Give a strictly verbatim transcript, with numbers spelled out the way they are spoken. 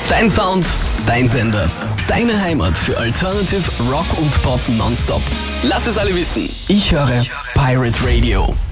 Dein Sound, dein Sender, deine Heimat für Alternative Rock und Pop nonstop. Lass es alle wissen. Ich höre Pirate Radio.